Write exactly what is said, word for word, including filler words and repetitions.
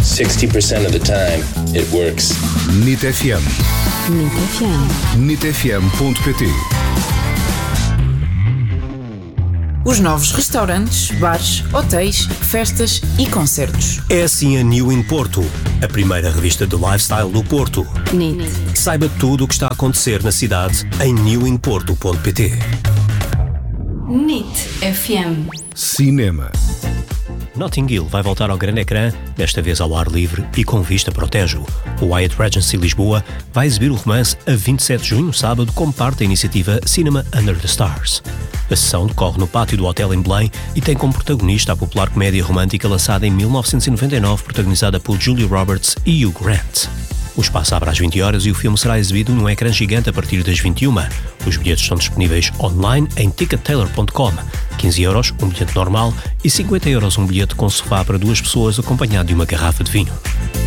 sixty percent of the time, it works. N I T F M. N I T F M. N I T F M ponto P T. Os novos restaurantes, bares, hotéis, festas e concertos. É assim a New in Porto, a primeira revista de lifestyle do Porto. N I T. Saiba tudo o que está a acontecer na cidade em new in porto ponto p t. N I T F M. Cinema. Notting Hill vai voltar ao grande ecrã, desta vez ao ar livre e com vista para o Tejo. O Hyatt Regency Lisboa vai exibir o romance a vinte e sete de junho, sábado, como parte da iniciativa Cinema Under the Stars. A sessão decorre no pátio do hotel em Belém e tem como protagonista a popular comédia romântica lançada em mil novecentos e noventa e nove, protagonizada por Julia Roberts e Hugh Grant. O espaço abre às vinte horas e o filme será exibido num ecrã gigante a partir das vinte e uma. Os bilhetes estão disponíveis online em ticket tailor ponto com. quinze euros um bilhete normal e cinquenta euros um bilhete com sofá para duas pessoas acompanhado de uma garrafa de vinho.